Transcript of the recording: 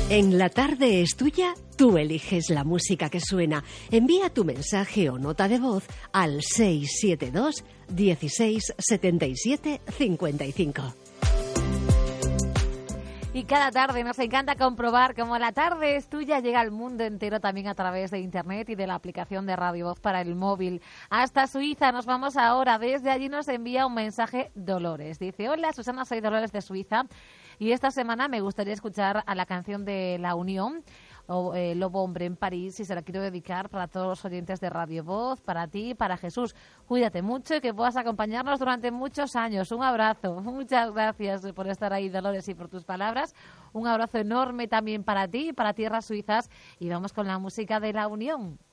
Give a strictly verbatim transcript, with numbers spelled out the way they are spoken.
En La Tarde es Tuya, tú eliges la música que suena. Envía tu mensaje o nota de voz al seis siete dos, dieciséis, setenta y siete, cincuenta y cinco. Y cada tarde nos encanta comprobar cómo La Tarde es Tuya llega al mundo entero también a través de Internet y de la aplicación de Radio Voz para el móvil. Hasta Suiza nos vamos ahora. Desde allí nos envía un mensaje Dolores. Dice: hola Susana, soy Dolores de Suiza y esta semana me gustaría escuchar a la canción de La Unión, o eh, Lobo Hombre en París, y se la quiero dedicar para todos los oyentes de Radio Voz, para ti, para Jesús. Cuídate mucho y que puedas acompañarnos durante muchos años. Un abrazo. Muchas gracias por estar ahí, Dolores, y por tus palabras. Un abrazo enorme también para ti, para tierras suizas. Y vamos con la música de La Unión.